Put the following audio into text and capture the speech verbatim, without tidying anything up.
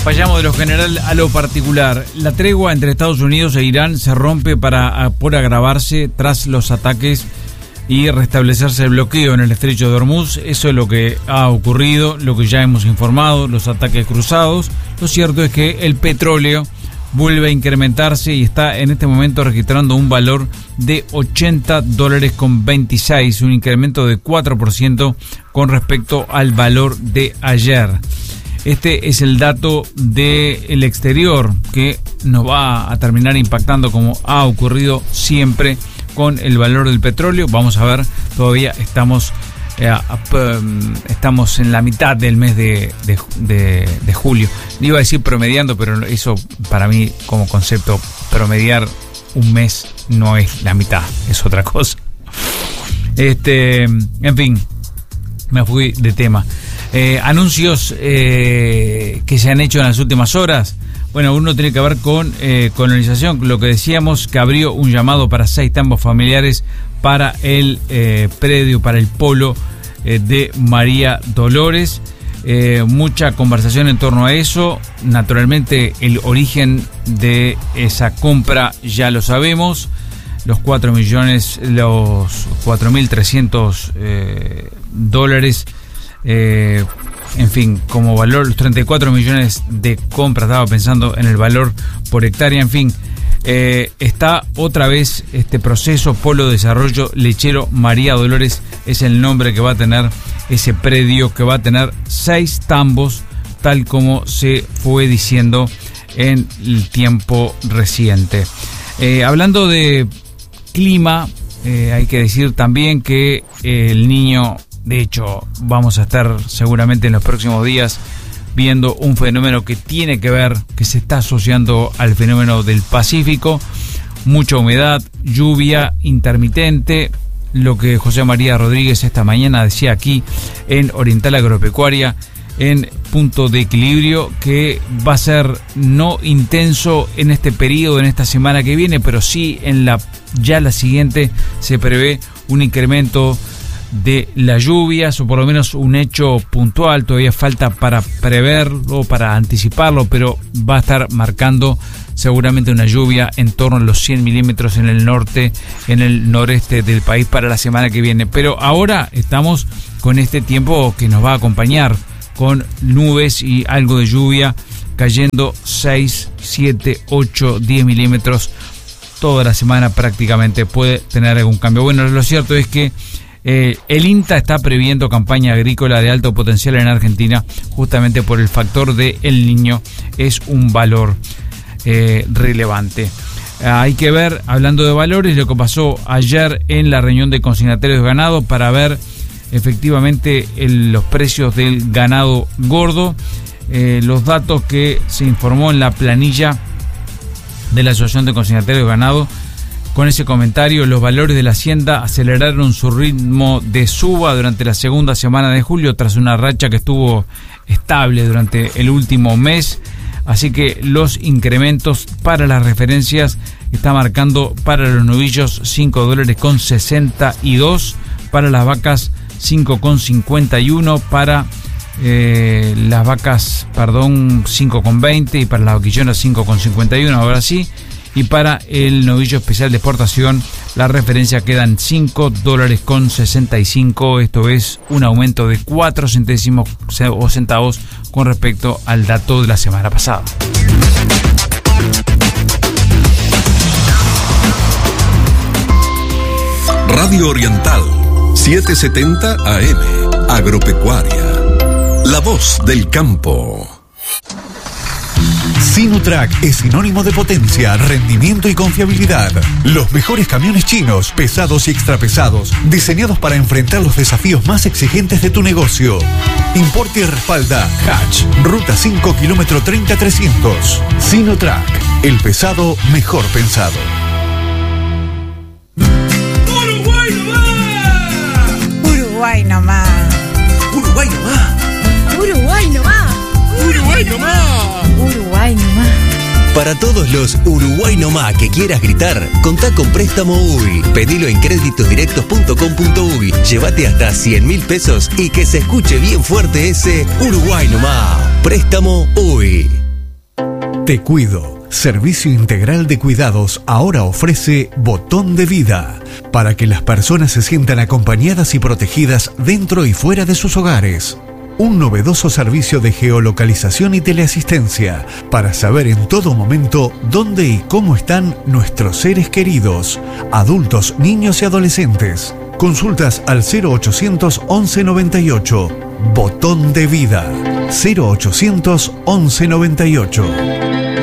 Vayamos de lo general a lo particular. La tregua entre Estados Unidos e Irán se rompe para por agravarse tras los ataques y restablecerse el bloqueo en el estrecho de Hormuz. Eso es lo que ha ocurrido, lo que ya hemos informado, los ataques cruzados. Lo cierto es que el petróleo vuelve a incrementarse y está en este momento registrando un valor de ochenta dólares con veintiséis, un incremento de cuatro por ciento con respecto al valor de ayer. Este es el dato del exterior que nos va a terminar impactando, como ha ocurrido siempre con el valor del petróleo. Vamos a ver, todavía estamos eh, estamos en la mitad del mes de, de, de, de julio. Iba a decir promediando, pero eso para mí como concepto, promediar un mes no es la mitad, es otra cosa. Este, en fin, me fui de tema. Eh, anuncios eh, que se han hecho en las últimas horas. Bueno, uno tiene que ver con eh, colonización, lo que decíamos, que abrió un llamado para seis tambos familiares para el eh, predio, para el polo eh, de María Dolores. Eh, mucha conversación en torno a eso. Naturalmente el origen de esa compra ya lo sabemos. Los cuatro millones, los cuatro mil trescientos eh, dólares. Eh, en fin, como valor, los treinta y cuatro millones de compras, estaba pensando en el valor por hectárea, en fin, eh, está otra vez este proceso. Polo Desarrollo Lechero María Dolores es el nombre que va a tener ese predio, que va a tener seis tambos, tal como se fue diciendo en el tiempo reciente. Eh, hablando de clima, eh, hay que decir también que eh, el Niño, de hecho, vamos a estar seguramente en los próximos días viendo un fenómeno que tiene que ver, que se está asociando al fenómeno del Pacífico. Mucha humedad, lluvia intermitente, lo que José María Rodríguez esta mañana decía aquí en Oriental Agropecuaria, en Punto de Equilibrio, que va a ser no intenso en este periodo, en esta semana que viene, pero sí en la ya la siguiente se prevé un incremento de las lluvias, o por lo menos un hecho puntual. Todavía falta para preverlo, para anticiparlo, pero va a estar marcando seguramente una lluvia en torno a los cien milímetros en el norte, en el noreste del país para la semana que viene. Pero ahora estamos con este tiempo que nos va a acompañar, con nubes y algo de lluvia cayendo seis, siete, ocho, diez milímetros toda la semana. Prácticamente puede tener algún cambio. Bueno, lo cierto es que Eh, el INTA está previendo campaña agrícola de alto potencial en Argentina, justamente por el factor de El Niño. Es un valor eh, relevante. Eh, hay que ver, hablando de valores, lo que pasó ayer en la reunión de consignatarios de ganado para ver efectivamente el, los precios del ganado gordo. Eh, los datos que se informó en la planilla de la Asociación de Consignatarios de Ganado. Con ese comentario, los valores de la hacienda aceleraron su ritmo de suba durante la segunda semana de julio, tras una racha que estuvo estable durante el último mes. Así que los incrementos para las referencias está marcando para los novillos cinco dólares con sesenta y dos, para las vacas cinco con cincuenta y uno, para eh, las vacas, perdón, cinco con veinte, y para las vaquillonas cinco con cincuenta y uno, ahora sí. Y para el novillo especial de exportación, la referencia queda en cinco dólares con sesenta y cinco. Esto es un aumento de cuatro centésimos o centavos con respecto al dato de la semana pasada. Radio Oriental, setecientos setenta A M, Agropecuaria, la voz del campo. Sinotrack es sinónimo de potencia, rendimiento y confiabilidad. Los mejores camiones chinos, pesados y extrapesados, diseñados para enfrentar los desafíos más exigentes de tu negocio. Importa y respalda Hatch, Ruta cinco, kilómetro treinta trescientos. Sinotrack, el pesado mejor pensado. ¡Uruguay nomás! Uruguay nomás. ¡Uruguay nomás! Uruguay nomás. ¡Uruguay nomás! Uruguay nomás. Para todos los Uruguay nomás que quieras gritar, contá con Préstamo U Y. Pedilo en créditos directos punto com punto uy. Llévate hasta cien mil pesos y que se escuche bien fuerte ese Uruguay nomás. Préstamo U Y. Te Cuido, servicio integral de cuidados, ahora ofrece Botón de Vida, para que las personas se sientan acompañadas y protegidas dentro y fuera de sus hogares. Un novedoso servicio de geolocalización y teleasistencia para saber en todo momento dónde y cómo están nuestros seres queridos, adultos, niños y adolescentes. Consultas al cero ochocientos once noventa y ocho. Botón de Vida. cero ochocientos once noventa y ocho.